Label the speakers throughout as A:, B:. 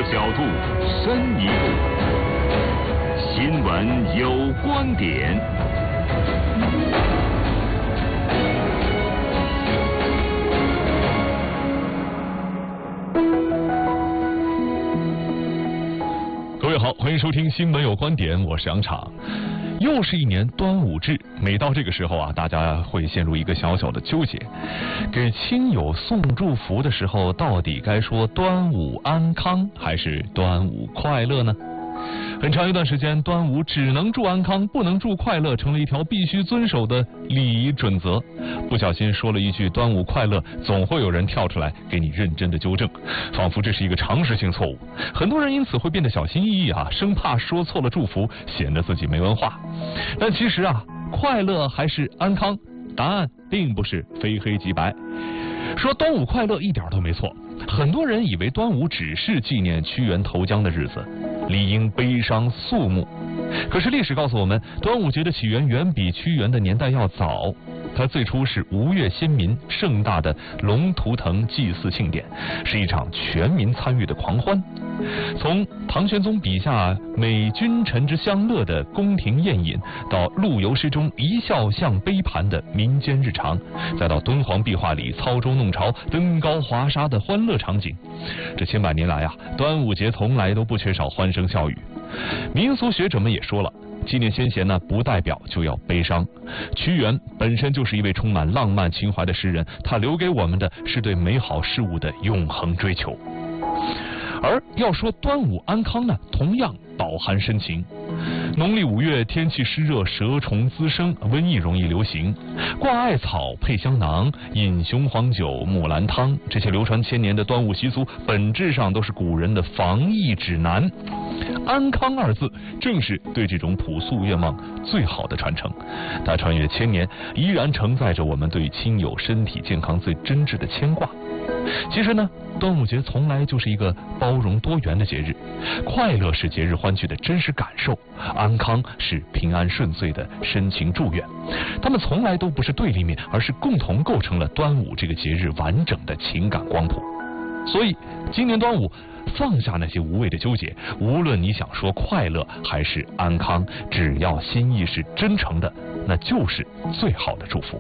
A: 角度，深一步，新闻有观点。各位好，欢迎收听新闻有观点，我是杨昶。又是一年端午至，每到这个时候啊，大家会陷入一个小小的纠结：给亲友送祝福的时候，到底该说端午安康还是端午快乐呢？很长一段时间，端午只能祝安康，不能祝快乐，成了一条必须遵守的礼仪准则。不小心说了一句端午快乐，总会有人跳出来给你认真的纠正，仿佛这是一个常识性错误。很多人因此会变得小心翼翼啊，生怕说错了祝福，显得自己没文化。但其实啊，快乐还是安康，答案并不是非黑即白。说端午快乐一点都没错，很多人以为端午只是纪念屈原投江的日子，理应悲伤肃穆。可是历史告诉我们，端午节的起源远比屈原的年代要早。它最初是吴越先民盛大的龙图腾祭祀庆典，是一场全民参与的狂欢。从唐玄宗笔下美君臣之相乐的宫廷宴饮，到陆游诗中一笑向杯盘的民间日常，再到敦煌壁画里操舟弄潮、登高华沙的欢乐场景，这千百年来啊，端午节从来都不缺少欢声笑语。民俗学者们也说了，纪念先贤呢，不代表就要悲伤。屈原本身就是一位充满浪漫情怀的诗人，他留给我们的是对美好事物的永恒追求。而要说端午安康呢，同样饱含深情。农历5月，天气湿热，蛇虫滋生，瘟疫容易流行。挂艾草配香囊，饮雄黄酒、木兰汤，这些流传千年的端午习俗，本质上都是古人的防疫指南。安康二字，正是对这种朴素愿望最好的传承。它穿越千年，依然承载着我们对亲友身体健康最真挚的牵挂。其实呢，端午节从来就是一个包容多元的节日，快乐是节日欢聚的真实感受，安康是平安顺遂的深情祝愿。它们从来都不是对立面，而是共同构成了端午这个节日完整的情感光谱。所以今年端午，放下那些无谓的纠结，无论你想说快乐还是安康，只要心意是真诚的，那就是最好的祝福。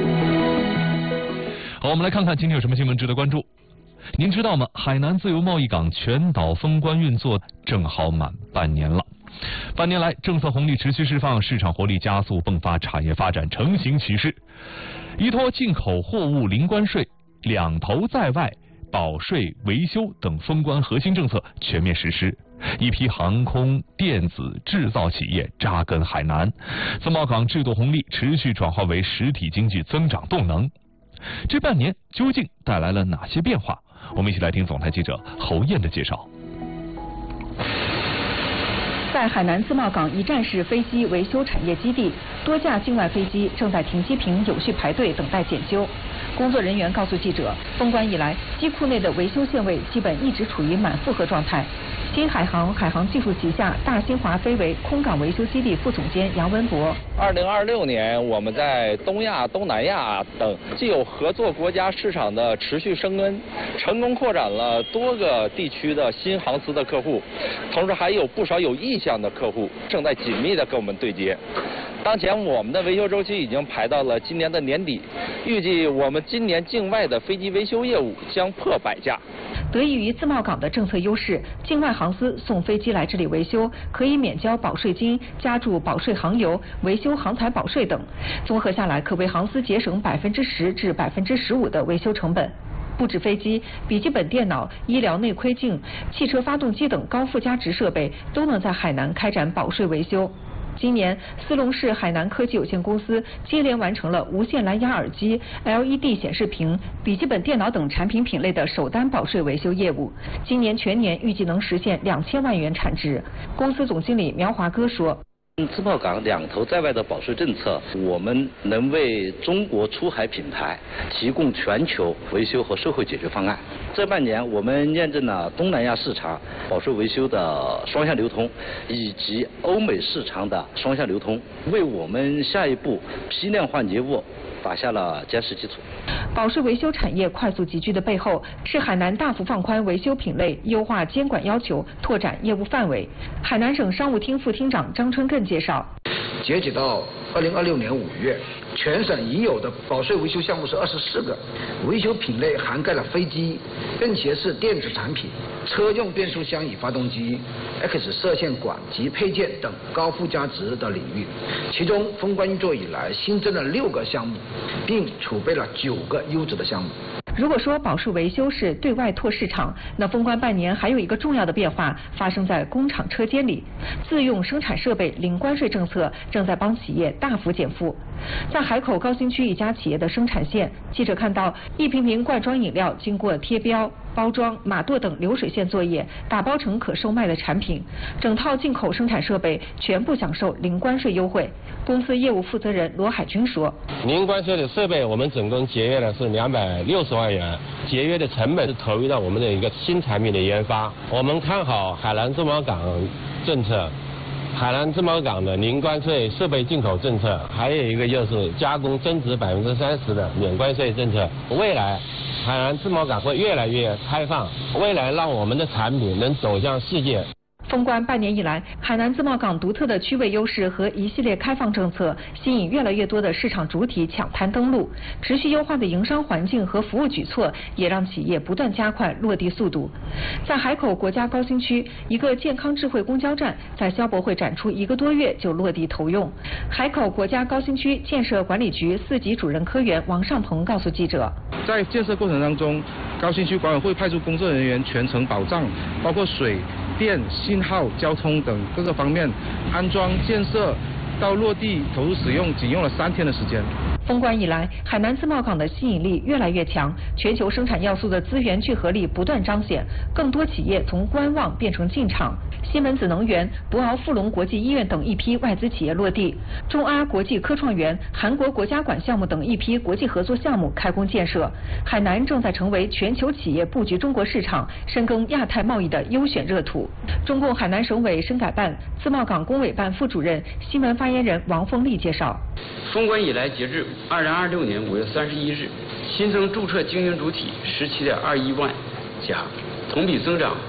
A: 好，我们来看看今天有什么新闻值得关注。您知道吗？海南自由贸易港全岛封关运作正好满半年了。半年来，政策红利持续释放，市场活力加速迸发，产业发展成型起势。依托进口货物零关税、两头在外、保税、维修等封关核心政策全面实施，一批航空、电子、制造企业扎根海南，自贸港制度红利持续转化为实体经济增长动能。这半年究竟带来了哪些变化？我们一起来听总台记者侯燕的介绍。
B: 在海南自贸港一站式飞机维修产业基地，多架境外飞机正在停机坪有序排队等待检修。工作人员告诉记者，封关以来，机库内的维修线位基本一直处于满负荷状态。新海航海航技术旗下大新华飞维空港维修基地副总监杨文博
C: ：2026年，我们在东亚、东南亚等既有合作国家市场的持续生根，成功扩展了多个地区的新航司的客户，同时还有不少有意向的客户正在紧密的跟我们对接。当前我们的维修周期已经排到了今年的年底，预计我们今年境外的飞机维修业务将破100架。
B: 得益于自贸港的政策优势，境外航司送飞机来这里维修，可以免交保税金、加注保税航油、维修航材保税等，综合下来可为航司节省10%至15%的维修成本。不止飞机、笔记本电脑、医疗内窥镜、汽车发动机等高附加值设备都能在海南开展保税维修。今年，思龙市海南科技有限公司接连完成了无线蓝牙耳机、LED 显示屏、笔记本电脑等产品品类的首单保税维修业务。今年全年预计能实现2000万元产值。公司总经理苗华歌说。
D: 自贸港两头在外的保税政策，我们能为中国出海品牌提供全球维修和售后解决方案。这半年，我们验证了东南亚市场保税维修的双向流通，以及欧美市场的双向流通，为我们下一步批量换节务打下了坚实基础。
B: 保税维修产业快速集聚的背后，是海南大幅放宽维修品类，优化监管要求，拓展业务范围。海南省商务厅副厅长张春艮介绍，
E: 截止到2026年5月，全省已有的保税维修项目是24个，维修品类涵盖了飞机、便携式电子产品、车用变速箱与发动机、X 射线管及配件等高附加值的领域。其中，封关运作以来新增了6个项目，并储备了9个优质的项目。
B: 如果说保税维修是对外拓市场，那封关半年还有一个重要的变化发生在工厂车间里。自用生产设备零关税政策正在帮企业大幅减负。在海口高新区一家企业的生产线，记者看到一瓶瓶罐装饮料经过贴标、包装、码垛等流水线作业，打包成可售卖的产品。整套进口生产设备全部享受零关税优惠。公司业务负责人罗海军说：“
F: 零关税的设备，我们总共节约的是260万元，节约的成本是投入到我们的一个新产品的研发。我们看好海南自贸港政策。海南自贸港的零关税设备进口政策，还有一个就是加工增值30%的免关税政策。未来海南自贸港会越来越开放，未来让我们的产品能走向世界。”
B: 封关半年以来，海南自贸港独特的区位优势和一系列开放政策，吸引越来越多的市场主体抢滩登陆。持续优化的营商环境和服务举措，也让企业不断加快落地速度。在海口国家高新区，一个健康智慧公交站在消博会展出1个多月就落地投用。海口国家高新区建设管理局4级主任科员王尚鹏告诉记者，
G: 在建设过程当中，高新区管委会派出工作人员全程保障，包括水电、信号、交通等各个方面，安装建设到落地投入使用，仅用了3天的时间。
B: 封关以来，海南自贸港的吸引力越来越强，全球生产要素的资源聚合力不断彰显，更多企业从观望变成进场。西门子能源、博鳌富隆国际医院等一批外资企业落地，中阿国际科创园、韩国国家馆项目等一批国际合作项目开工建设。海南正在成为全球企业布局中国市场、深耕亚太贸易的优选热土。中共海南省委深改办自贸港工委办副主任、新闻发言人王凤丽介绍，
H: 封关以来，截至2026年5月31日，新增注册经营主体17.21万家，同比增长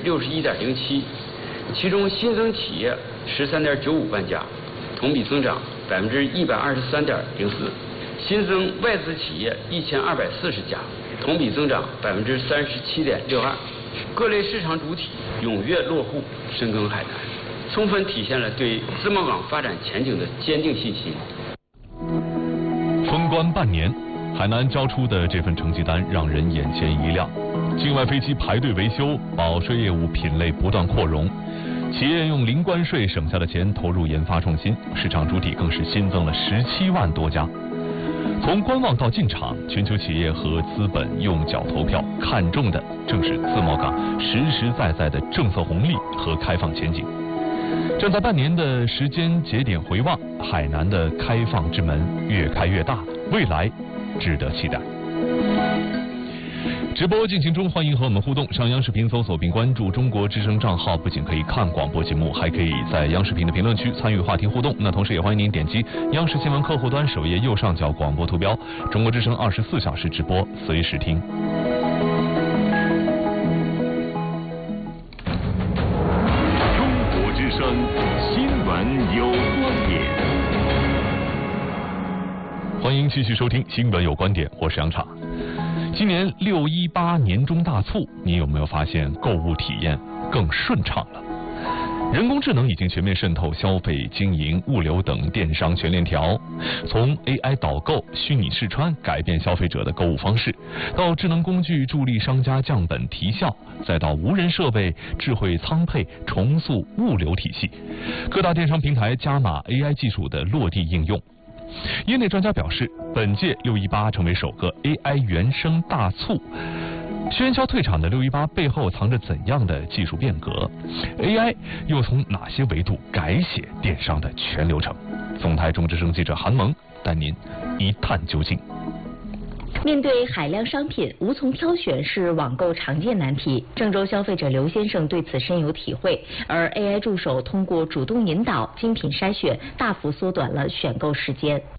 H: 61.07%。其中新增企业13.95万家，同比增长123.04%；新增外资企业1240家，同比增长37.62%。各类市场主体踊跃落户深耕海南，充分体现了对自贸港发展前景的坚定信心。
A: 封关半年，海南交出的这份成绩单让人眼前一亮。境外飞机排队维修，保税业务品类不断扩容，企业用零关税省下的钱投入研发创新，市场主体更是新增了17万多家。从观望到进场，全球企业和资本用脚投票，看重的正是自贸港实实在在的政策红利和开放前景。站在半年的时间节点回望，海南的开放之门越开越大，未来值得期待。直播进行中，欢迎和我们互动。上央视频搜索并关注中国之声账号，不仅可以看广播节目，还可以在央视频的评论区参与话题互动。那同时也欢迎您点击央视新闻客户端首页右上角广播图标，中国之声24小时直播，随时听。
I: 中国之声新闻有观点，
A: 欢迎继续收听新闻有观点，我是杨畅。今年618年中大促，你有没有发现购物体验更顺畅了？人工智能已经全面渗透消费、经营、物流等电商全链条，从 AI 导购、虚拟试穿改变消费者的购物方式，到智能工具助力商家降本提效，再到无人设备、智慧仓配重塑物流体系，各大电商平台加码 AI 技术的落地应用。业内专家表示，本届618成为首个 AI 原生大促。喧嚣退场的618背后藏着怎样的技术变革？ AI 又从哪些维度改写电商的全流程？总台中之声记者韩萌带您一探究竟。
J: 面对海量商品，无从挑选是网购常见难题。郑州消费者刘先生对此深有体会，而 AI 助手通过主动引导、精品筛选，大幅缩短了选购时间。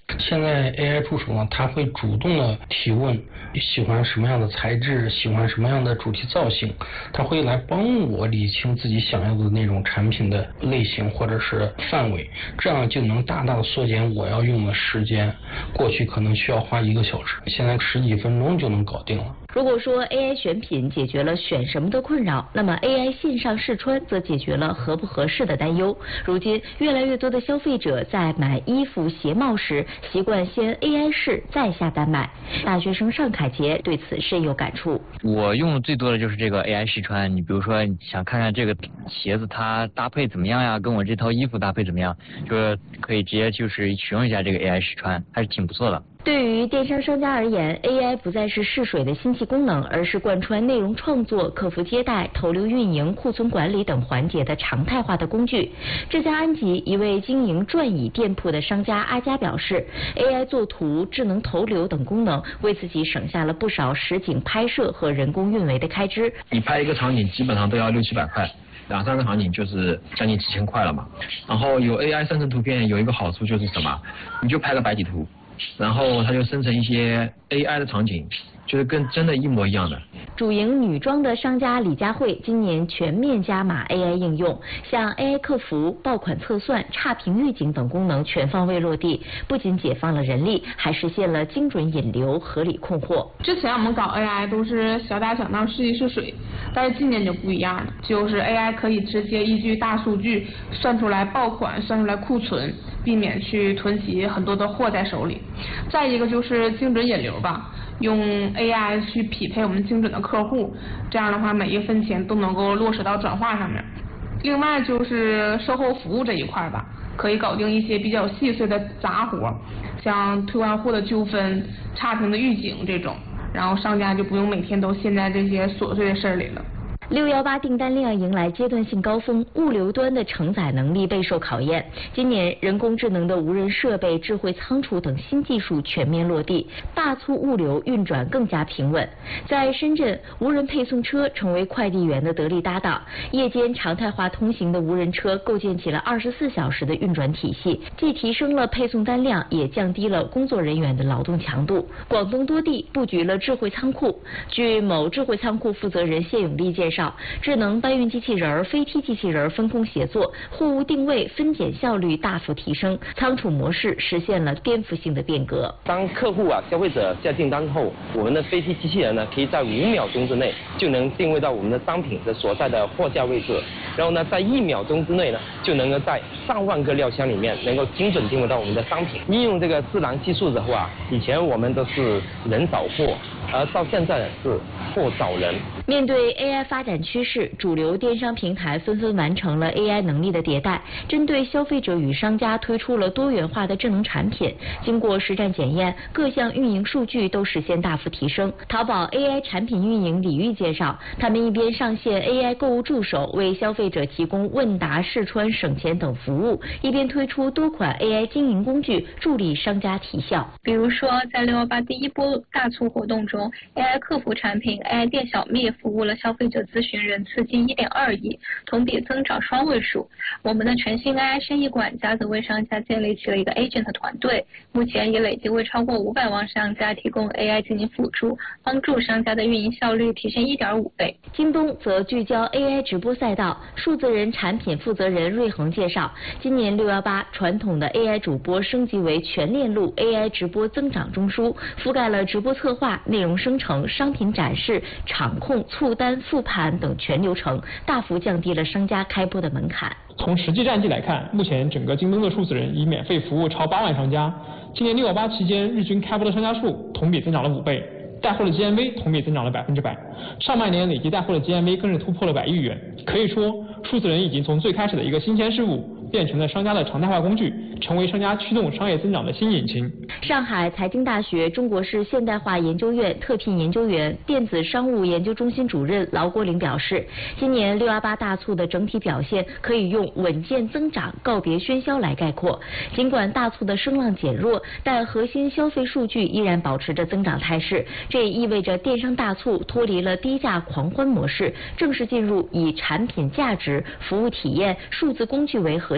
K: 现在 AI 助手呢，它会主动的提问，喜欢什么样的材质，喜欢什么样的主题造型，它会来帮我理清自己想要的那种产品的类型或者是范围，这样就能大大的缩减我要用的时间。过去可能需要花1个小时，现在10几分钟就能搞定了。
J: 如果说 AI 选品解决了选什么的困扰，那么 AI 线上试穿则解决了合不合适的担忧。如今，越来越多的消费者在买衣服、鞋帽时，习惯先 AI 试再下单买。大学生尚凯杰对此深有感触。
L: 我用的最多的就是这个 AI 试穿。你比如说，你想看看这个鞋子它搭配怎么样呀，跟我这套衣服搭配怎么样，就可以直接就是使用一下这个 AI 试穿，还是挺不错的。
J: 对于电商商家而言 ，AI 不再是试水的新奇功能，而是贯穿内容创作、客服接待、投流运营、库存管理等环节的常态化的工具。浙江安吉一位经营转椅店铺的商家阿佳表示 ，AI 作图、智能投流等功能为自己省下了不少实景拍摄和人工运维的开支。
M: 你拍一个场景基本上都要600-700块。2-3个场景就是将近几千块了嘛。然后有 AI 生成图片有一个好处就是什么？你就拍个白底图，然后它就生成一些 AI 的场景，就是跟真的一模一样的。
J: 主营女装的商家李佳慧今年全面加码 AI 应用，像 AI 客服、爆款测算、差评预警等功能全方位落地，不仅解放了人力，还实现了精准引流、合理控货。
N: 之前我们搞 AI 都是小打小闹、试一试水，但是今年就不一样了，就是 AI 可以直接依据大数据算出来爆款、算出来库存，避免去囤积很多的货在手里。再一个就是精准引流吧。用 AI 去匹配我们精准的客户，这样的话每一分钱都能够落实到转化上面。另外就是售后服务这一块吧，可以搞定一些比较细碎的杂活，像退换货的纠纷、差评的预警这种，然后商家就不用每天都陷在这些琐碎的事里了。
J: 618订单量迎来阶段性高峰，物流端的承载能力备受考验。今年，人工智能的无人设备、智慧仓储等新技术全面落地，大促物流运转更加平稳。在深圳，无人配送车成为快递员的得力搭档，夜间常态化通行的无人车构建起了24小时的运转体系，既提升了配送单量，也降低了工作人员的劳动强度。广东多地布局了智慧仓库。据某智慧仓库负责人谢永利介绍，智能搬运机器人、飞梯机器人分工协作，货物定位、分拣效率大幅提升，仓储模式实现了颠覆性的变革。
F: 当客户消费者下订单后，我们的飞梯机器人呢，可以在5秒钟之内就能定位到我们的商品的所在的货架位置，然后呢，在1秒钟之内呢，就能够在上万个料箱里面能够精准定位到我们的商品。应用这个智能技术的话，以前我们都是人找货，而到现在是货找人。
J: 面对 AI 发展趋势，主流电商平台纷纷完成了 AI 能力的迭代，针对消费者与商家推出了多元化的智能产品。经过实战检验，各项运营数据都实现大幅提升。淘宝 AI 产品运营李玉介绍，他们一边上线 AI 购物助手，为消费者提供问答、试穿、省钱等服务，一边推出多款 AI 经营工具，助力商家提效。
O: 比如说，在618第一波大促活动中 ，AI 客服产品 AI 店小蜜服务了消费者咨询人次近1.2亿，同比增长双位数。我们的全新 AI 生意管家则为商家建立起了一个 agent 团队，目前已累计为超过500万商家提供 AI 进行辅助，帮助商家的运营效率提升1.5倍。
J: 京东则聚焦 AI 直播赛道，数字人产品负责人瑞恒介绍，今年618传统的 AI 主播升级为全链路 AI 直播增长中枢，覆盖了直播策划、内容生成、商品展示、场控、促单、复盘等全流程，大幅降低了商家开播的门槛。
P: 从实际战绩来看，目前整个京东的数字人已免费服务超8万商家。今年618期间，日均开播的商家数同比增长了5倍，带货的 GMV 同比增长了100%，上半年累计带货的 GMV 更是突破了100亿元。可以说，数字人已经从最开始的一个新鲜事物，变成了商家的常态化工具，成为商家驱动商业增长的新引擎。
J: 上海财经大学中国式现代化研究院特聘研究员、电子商务研究中心主任劳国林表示，今年618大促的整体表现可以用稳健增长、告别喧嚣来概括。尽管大促的声浪减弱，但核心消费数据依然保持着增长态势。这也意味着电商大促脱离了低价狂欢模式，正式进入以产品价值、服务体验、数字工具为核心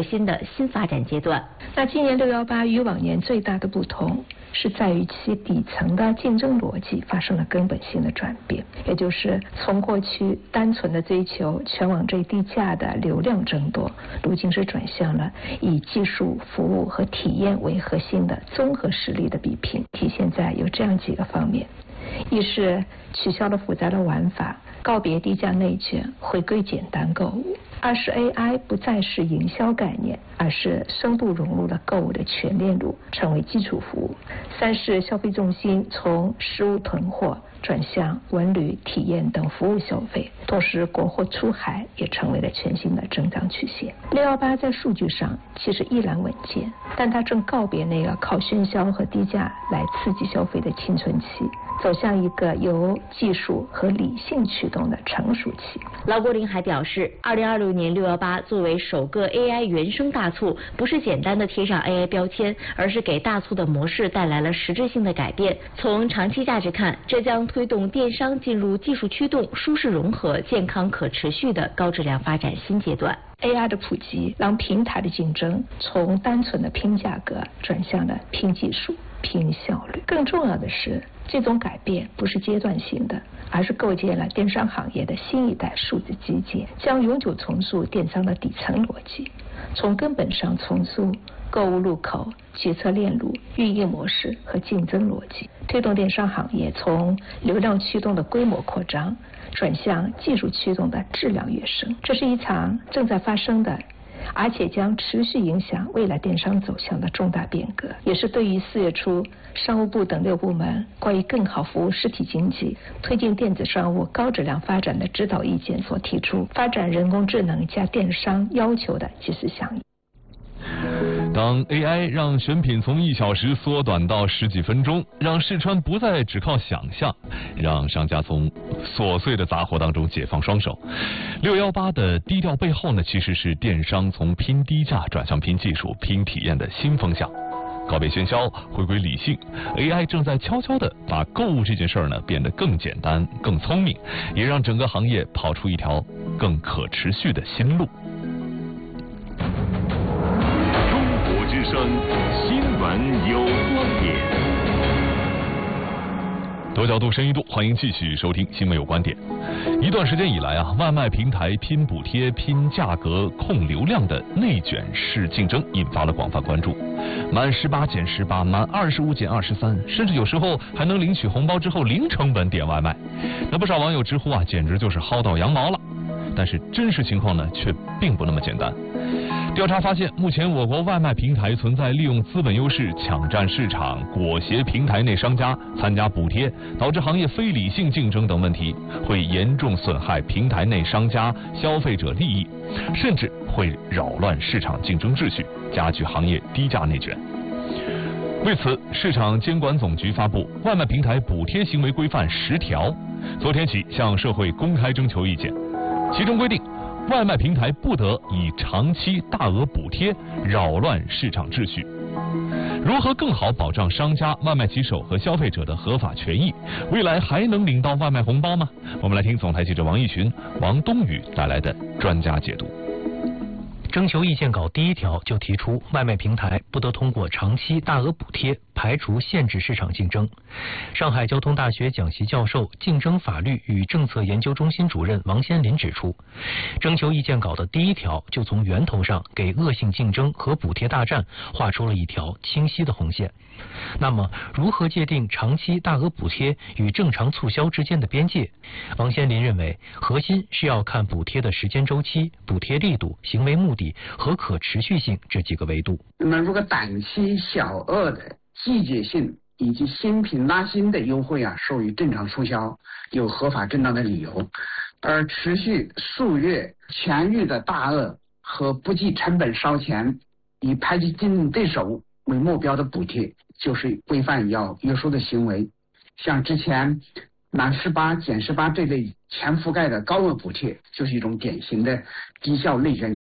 J: 新的新发展阶段。
Q: 那今年618与往年最大的不同是在于其底层的竞争逻辑发生了根本性的转变，也就是从过去单纯的追求全网最低价的流量争夺，如今是转向了以技术、服务和体验为核心的综合实力的比拼。体现在有这样几个方面：一是取消了复杂的玩法，告别低价内卷，回归简单购物；二是 AI 不再是营销概念，而是深度融入了购物的全链路，成为基础服务；三是消费重心从实物囤货转向文旅、体验等服务消费，同时国货出海也成为了全新的增长曲线。618在数据上其实依然稳健，但它正告别那个靠喧嚣和低价来刺激消费的青春期，走向一个由技术和理性驱动的成熟期。
J: 劳国林还表示，2026年618作为首个 AI 原生大促，不是简单的贴上 AI 标签，而是给大促的模式带来了实质性的改变。从长期价值看，这将推动电商进入技术驱动、舒适融合、健康可持续的高质量发展新阶段。
Q: AI 的普及让平台的竞争从单纯的拼价格转向了拼技术、拼效率。更重要的是，这种改变不是阶段性的，而是构建了电商行业的新一代数字基建，将永久重塑电商的底层逻辑，从根本上重塑购物入口、决策链路、运营模式和竞争逻辑，推动电商行业从流量驱动的规模扩张转向技术驱动的质量跃升。这是一场正在发生的，而且将持续影响未来电商走向的重大变革，也是对于4月初商务部等6部门关于更好服务实体经济、推进电子商务高质量发展的指导意见所提出发展人工智能加电商要求的及时响应。
A: 当 AI 让选品从1小时缩短到10几分钟，让试穿不再只靠想象，让商家从琐碎的杂活当中解放双手。618的低调背后呢，其实是电商从拼低价转向拼技术、拼体验的新风向。告别喧嚣，回归理性， AI 正在悄悄地把购物这件事儿呢变得更简单、更聪明，也让整个行业跑出一条更可持续的新路。
I: 新闻有观点，
A: 多角度、深一度，欢迎继续收听新闻有观点。一段时间以来啊，外卖平台拼补贴、拼价格、控流量的内卷式竞争引发了广泛关注。满18减18，满25减23，甚至有时候还能领取红包之后零成本点外卖。那不少网友直呼啊，简直就是薅到羊毛了。但是真实情况呢，却并不那么简单。调查发现，目前我国外卖平台存在利用资本优势抢占市场、裹挟平台内商家参加补贴，导致行业非理性竞争等问题，会严重损害平台内商家、消费者利益，甚至会扰乱市场竞争秩序，加剧行业低价内卷。为此，市场监管总局发布《外卖平台补贴行为规范10条》，昨天起向社会公开征求意见，其中规定，外卖平台不得以长期大额补贴扰乱市场秩序。如何更好保障商家、外卖骑手和消费者的合法权益？未来还能领到外卖红包吗？我们来听总台记者王毅群、王冬雨带来的专家解读。
R: 征求意见稿第1条就提出，外卖平台不得通过长期大额补贴排除限制市场竞争。上海交通大学讲席教授、竞争法律与政策研究中心主任王先林指出，征求意见稿的第1条就从源头上给恶性竞争和补贴大战画出了一条清晰的红线。那么，如何界定长期大额补贴与正常促销之间的边界？王先林认为，核心是要看补贴的时间周期、补贴力度、行为目的和可持续性这几个维度。
S: 那么，如果短期小额的季节性以及新品拉新的优惠属于正常促销，有合法正当的理由；而持续数月全域的大额和不计成本烧钱、以排挤竞争对手为目标的补贴，就是规范要约束的行为。像之前满18减18这类全覆盖的高额补贴，就是一种典型的低效内卷